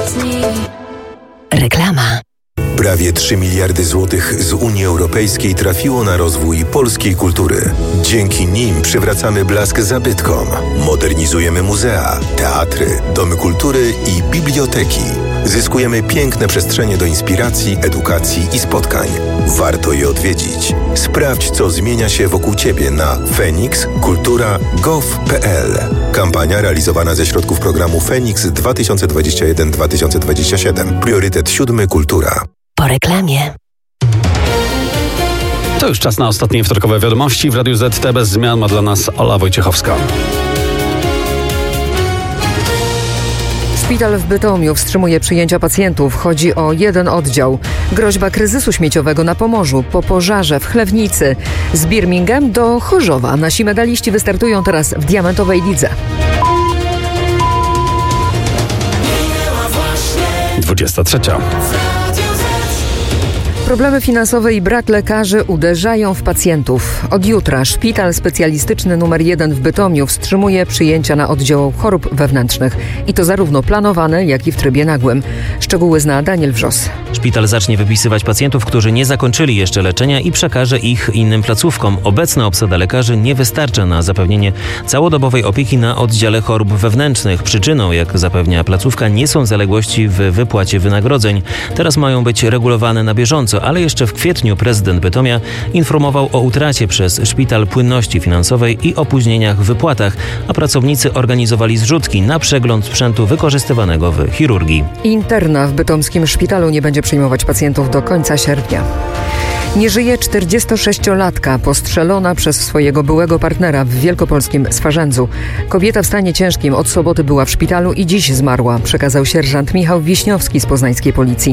wzmocni. Reklama. Prawie 3 miliardy złotych z Unii Europejskiej trafiło na rozwój polskiej kultury. Dzięki nim przywracamy blask zabytkom, modernizujemy muzea, teatry, domy kultury i biblioteki. Zyskujemy piękne przestrzenie do inspiracji, edukacji i spotkań. Warto je odwiedzić. Sprawdź, co zmienia się wokół Ciebie na fenixkultura.gov.pl. Kampania realizowana ze środków programu Fenix 2021-2027. Priorytet 7. Kultura. Po reklamie. To już czas na ostatnie wtorkowe wiadomości. W Radiu ZT bez zmian ma dla nas Ola Wojciechowska. Szpital w Bytomiu wstrzymuje przyjęcia pacjentów. Chodzi o jeden oddział. Groźba kryzysu śmieciowego na Pomorzu po pożarze w Chlewnicy. Z Birmingham do Chorzowa. Nasi medaliści wystartują teraz w diamentowej lidze. 23. Problemy finansowe i brak lekarzy uderzają w pacjentów. Od jutra szpital specjalistyczny nr 1 w Bytomiu wstrzymuje przyjęcia na oddział chorób wewnętrznych. I to zarówno planowane, jak i w trybie nagłym. Szczegóły zna Daniel Wrzos. Szpital zacznie wypisywać pacjentów, którzy nie zakończyli jeszcze leczenia i przekaże ich innym placówkom. Obecna obsada lekarzy nie wystarcza na zapewnienie całodobowej opieki na oddziale chorób wewnętrznych. Przyczyną, jak zapewnia placówka, nie są zaległości w wypłacie wynagrodzeń. Teraz mają być regulowane na bieżąco, ale jeszcze w kwietniu prezydent Bytomia informował o utracie przez szpital płynności finansowej i opóźnieniach w wypłatach, a pracownicy organizowali zrzutki na przegląd sprzętu wykorzystywanego w chirurgii. Interna w bytomskim szpitalu nie będzie przyjmować pacjentów do końca sierpnia. Nie żyje 46-latka postrzelona przez swojego byłego partnera w wielkopolskim Swarzędzu. Kobieta w stanie ciężkim od soboty była w szpitalu i dziś zmarła, przekazał sierżant Michał Wiśniowski z poznańskiej policji.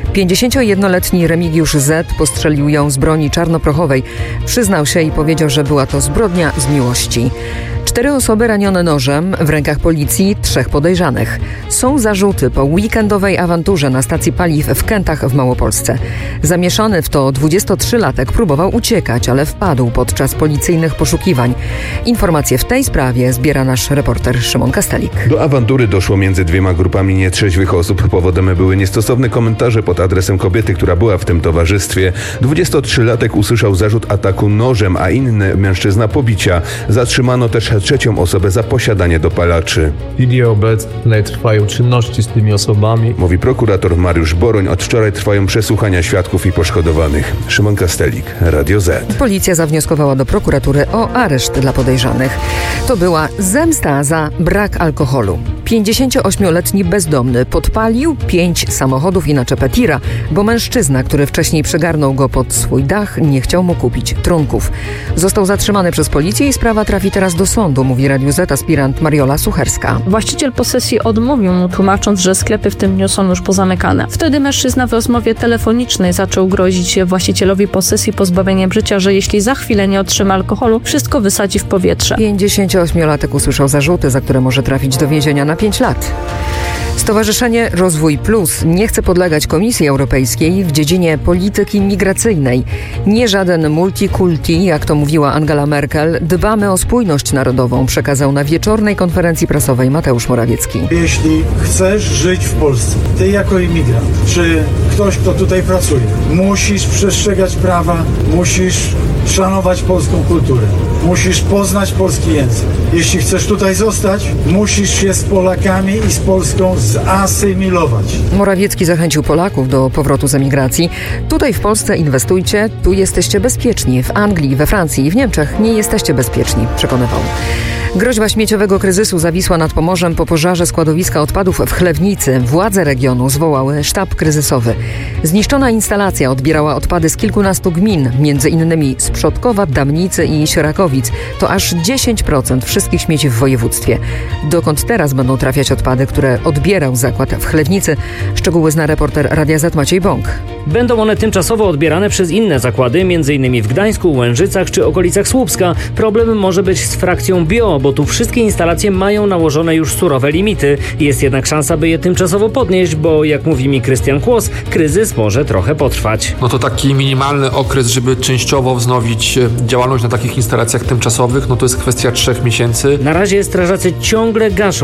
51-letni Remigiusz Z. postrzelił ją z broni czarnoprochowej. Przyznał się i powiedział, że była to zbrodnia z miłości. 4 osoby ranione nożem, w rękach policji 3 podejrzanych. Są zarzuty po weekendowej awanturze na stacji paliw w Kętach w Małopolsce. Zamieszany w to 23-latek próbował uciekać, ale wpadł podczas policyjnych poszukiwań. Informacje w tej sprawie zbiera nasz reporter Szymon Kastelik. Do awantury doszło między 2 grupami nietrzeźwych osób. Powodem były niestosowne komentarze pod adresem kobiety, która była w tym towarzystwie. 23-latek usłyszał zarzut ataku nożem, a inny mężczyzna pobicia. Zatrzymano też 3. osobę za posiadanie dopalaczy. W chwili obecnej trwają czynności z tymi osobami. Mówi prokurator Mariusz Boroń. Od wczoraj trwają przesłuchania świadków i poszkodowanych. Szymon Kastelik, Radio Z. Policja zawnioskowała do prokuratury o areszt dla podejrzanych. To była zemsta za brak alkoholu. 58-letni bezdomny podpalił 5 samochodów i naczepę tira, bo mężczyzna, który wcześniej przygarnął go pod swój dach, nie chciał mu kupić trunków. Został zatrzymany przez policję i sprawa trafi teraz do sądu, mówi Radiu Z aspirant Mariola Sucherska. Właściciel posesji odmówił mu, tłumacząc, że sklepy w tym dniu są już pozamykane. Wtedy mężczyzna w rozmowie telefonicznej zaczął grozić właścicielowi posesji pozbawieniem życia, że jeśli za chwilę nie otrzyma alkoholu, wszystko wysadzi w powietrze. 58-latek usłyszał zarzuty, za które może trafić do więzienia na 5 lat. Stowarzyszenie Rozwój Plus nie chce podlegać Komisji Europejskiej w dziedzinie polityki migracyjnej. Nie żaden multikulti, jak to mówiła Angela Merkel. Dbamy o spójność narodową, przekazał na wieczornej konferencji prasowej Mateusz Morawiecki. Jeśli chcesz żyć w Polsce, ty jako imigrant, czy ktoś, kto tutaj pracuje, musisz przestrzegać prawa, musisz szanować polską kulturę, musisz poznać polski język. Jeśli chcesz tutaj zostać, musisz się z Polakami i z Polską zasymilować. Morawiecki zachęcił Polaków do powrotu z emigracji. Tutaj w Polsce inwestujcie, tu jesteście bezpieczni. W Anglii, we Francji i w Niemczech nie jesteście bezpieczni, przekonywał. Groźba śmieciowego kryzysu zawisła nad Pomorzem po pożarze składowiska odpadów w Chlewnicy. Władze regionu zwołały sztab kryzysowy. Zniszczona instalacja odbierała odpady z kilkunastu gmin, między innymi z Przodkowa, Damnicy i Sierakowic. To aż 10% wszystkich śmieci w województwie. Dokąd teraz będą trafiać odpady, które odbierał zakład w Chlewnicy? Szczegóły zna reporter Radia Z Maciej Bąk. Będą one tymczasowo odbierane przez inne zakłady, m.in. w Gdańsku, Łężycach czy okolicach Słupska. Problem może być z frakcją bio, bo tu wszystkie instalacje mają nałożone już surowe limity. Jest jednak szansa, by je tymczasowo podnieść, bo jak mówi mi Krystian Kłos, kryzys może trochę potrwać. No to taki minimalny okres, żeby częściowo wznowić działalność na takich instalacjach tymczasowych, no to jest kwestia 3 miesięcy. Na razie strażacy ciągle gaszą hałdy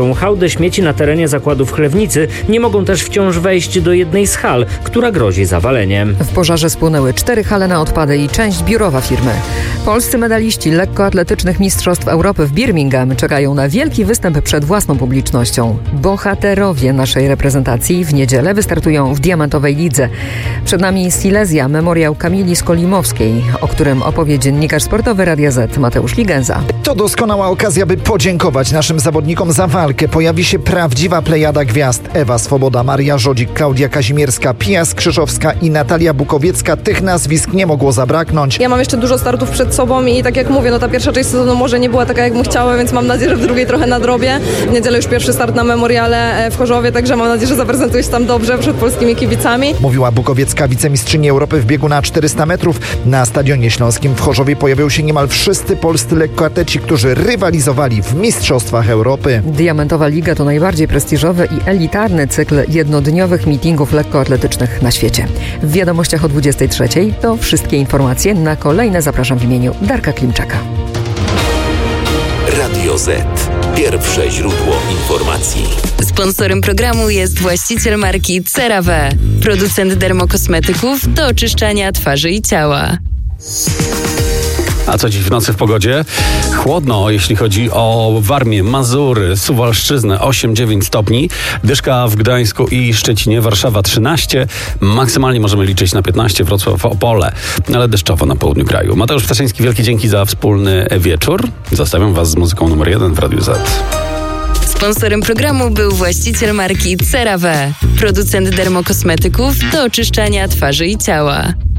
wywody śmieci na terenie zakładów w Chlewnicy nie mogą też wciąż wejść do jednej z hal, która grozi zawaleniem. W pożarze spłonęły 4 hale na odpady i część biurowa firmy. Polscy medaliści lekkoatletycznych Mistrzostw Europy w Birmingham czekają na wielki występ przed własną publicznością. Bohaterowie naszej reprezentacji w niedzielę wystartują w diamentowej lidze. Przed nami Silesia, memoriał Kamili Skolimowskiej, o którym opowie dziennikarz sportowy Radia Z Mateusz Ligenza. To doskonała okazja, by podziękować naszym zawodnikom za walkę. Pojawi się prawdziwa plejada gwiazd. Ewa Swoboda, Maria Żodzik, Klaudia Kazimierska, Pia Skrzyżowska i Natalia Bukowiecka. Tych nazwisk nie mogło zabraknąć. Ja mam jeszcze dużo startów przed sobą i tak jak mówię, ta pierwsza część sezonu może nie była taka, jak bym chciała, więc mam nadzieję, że w drugiej trochę nadrobię. W niedzielę już pierwszy start na memoriale w Chorzowie, także mam nadzieję, że zaprezentuję się tam dobrze przed polskimi kibicami. Mówiła Bukowiecka, wicemistrzyni Europy w biegu na 400 metrów. Na Stadionie Śląskim w Chorzowie pojawią się niemal wszyscy polscy lekkoatleci, którzy rywalizowali w Mistrzostwach Europy. Diamentowa Liga to najbardziej prestiżowy i elitarny cykl jednodniowych meetingów lekkoatletycznych na świecie. W wiadomościach o 23:00 to wszystkie informacje. Na kolejne zapraszam w imieniu Darka Klimczaka. Radio Z. Pierwsze źródło informacji. Sponsorem programu jest właściciel marki CeraVe, producent dermokosmetyków do oczyszczania twarzy i ciała. A co dziś w nocy w pogodzie? Chłodno, jeśli chodzi o Warmię, Mazury, Suwalszczyznę 8-9 stopni. Dyszka w Gdańsku i Szczecinie, Warszawa 13. Maksymalnie możemy liczyć na 15, Wrocław, Opole, ale deszczowo na południu kraju. Mateusz Ptaszyński, wielkie dzięki za wspólny wieczór. Zostawiam Was z muzyką numer 1 w Radiu Z. Sponsorem programu był właściciel marki CeraVe, producent dermokosmetyków do oczyszczania twarzy i ciała.